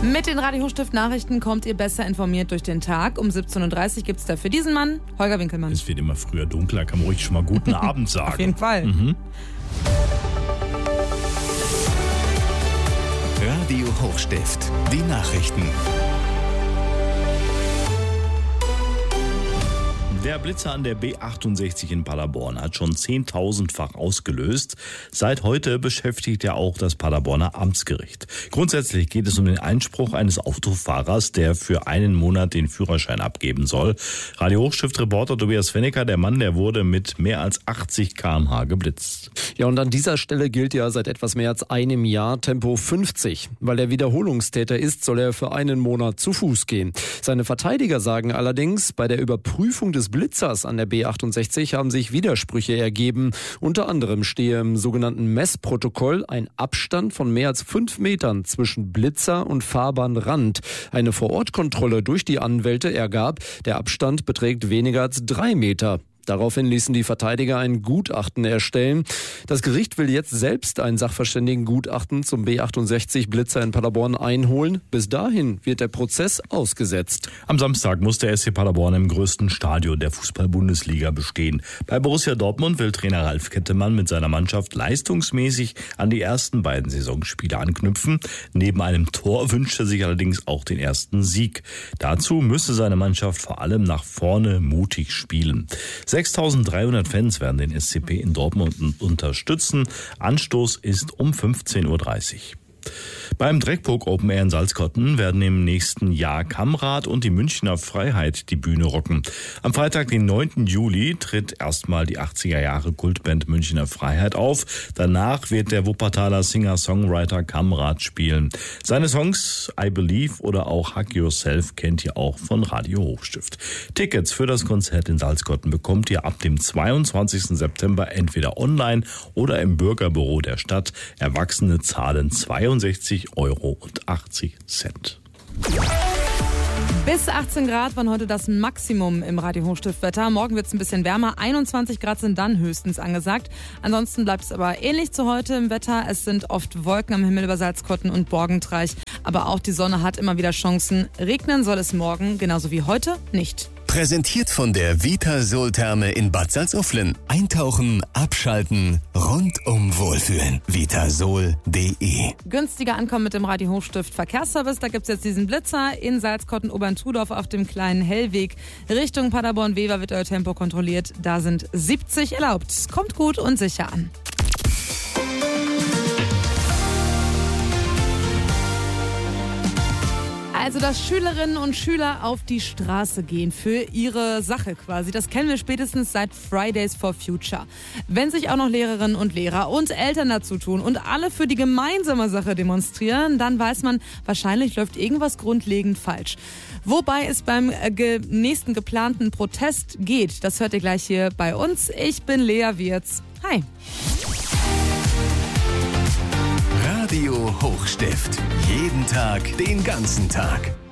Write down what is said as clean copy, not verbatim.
Mit den Radio Hochstift Nachrichten kommt ihr besser informiert durch den Tag. Um 17.30 Uhr gibt es da für diesen Mann Holger Winkelmann. Es wird immer früher dunkler, kann man ruhig schon mal guten Abend sagen. Auf jeden Fall. Radio Hochstift, die Nachrichten. Der Blitzer an der B68 in Paderborn hat schon 10.000-fach ausgelöst. Seit heute beschäftigt er auch das Paderborner Amtsgericht. Grundsätzlich geht es um den Einspruch eines Autofahrers, der für einen Monat den Führerschein abgeben soll. Radio Hochstift-Reporter Tobias Fennecker, der Mann, der wurde mit mehr als 80 km/h geblitzt. Ja, und an dieser Stelle gilt ja seit etwas mehr als einem Jahr Tempo 50. Weil er Wiederholungstäter ist, soll er für einen Monat zu Fuß gehen. Seine Verteidiger sagen allerdings, bei der Überprüfung des Blitzers an der B68 haben sich Widersprüche ergeben. Unter anderem stehe im sogenannten Messprotokoll ein Abstand von mehr als 5 Metern zwischen Blitzer und Fahrbahnrand. Eine Vorortkontrolle durch die Anwälte ergab, der Abstand beträgt weniger als 3 Meter. Daraufhin ließen die Verteidiger ein Gutachten erstellen. Das Gericht will jetzt selbst ein Sachverständigengutachten zum B68-Blitzer in Paderborn einholen. Bis dahin wird der Prozess ausgesetzt. Am Samstag muss der SC Paderborn im größten Stadion der Fußball-Bundesliga bestehen. Bei Borussia Dortmund will Trainer Ralf Kettemann mit seiner Mannschaft leistungsmäßig an die ersten beiden Saisonspiele anknüpfen. Neben einem Tor wünscht er sich allerdings auch den ersten Sieg. Dazu müsse seine Mannschaft vor allem nach vorne mutig spielen. 6.300 Fans werden den SCP in Dortmund unterstützen. Anstoß ist um 15.30 Uhr. Beim Dreckburg Open Air in Salzkotten werden im nächsten Jahr Kammrad und die Münchner Freiheit die Bühne rocken. Am Freitag, den 9. Juli, tritt erstmal die 80er Jahre Kultband Münchner Freiheit auf. Danach wird der Wuppertaler Singer-Songwriter Kammrad spielen. Seine Songs I Believe oder auch Hug Yourself kennt ihr auch von Radio Hochstift. Tickets für das Konzert in Salzkotten bekommt ihr ab dem 22. September entweder online oder im Bürgerbüro der Stadt. Erwachsene zahlen 62,80 Euro. Bis 18 Grad waren heute das Maximum im Radio Hochstift-Wetter. Morgen wird es ein bisschen wärmer. 21 Grad sind dann höchstens angesagt. Ansonsten bleibt es aber ähnlich zu heute im Wetter. Es sind oft Wolken am Himmel über Salzkotten und Borgentreich. Aber auch die Sonne hat immer wieder Chancen. Regnen soll es morgen, genauso wie heute, nicht. Präsentiert von der Vitasol-Therme in Bad Salzuflen. Eintauchen, abschalten, rundum wohlfühlen. Vitasol.de. Günstiger ankommen mit dem Radio Hochstift Verkehrsservice. Da gibt es jetzt diesen Blitzer in Salzkotten-Oberntrudorf auf dem kleinen Hellweg. Richtung Paderborn-Wever wird euer Tempo kontrolliert. Da sind 70 erlaubt. Kommt gut und sicher an. Also, dass Schülerinnen und Schüler auf die Straße gehen für ihre Sache quasi, das kennen wir spätestens seit Fridays for Future. Wenn sich auch noch Lehrerinnen und Lehrer und Eltern dazu tun und alle für die gemeinsame Sache demonstrieren, dann weiß man, wahrscheinlich läuft irgendwas grundlegend falsch. Wobei es beim nächsten geplanten Protest geht, das hört ihr gleich hier bei uns. Ich bin Lea Wirz. Hi. Radio Hochstift. Jeden Tag, den ganzen Tag.